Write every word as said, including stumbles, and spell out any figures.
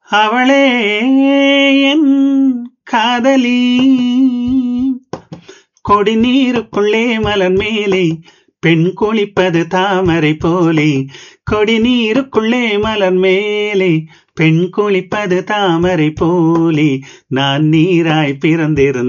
அவளே என் காதலி. கொடி நீருக்குள்ளே மலர் மேலே பெண் குளிப்பது தாமரை போலே. கொடி நீருக்குள்ளே மலர் மேலே பெண் குளிப்பது தாமரை போலே. நான் நீராய் பிறந்திருந்தேன்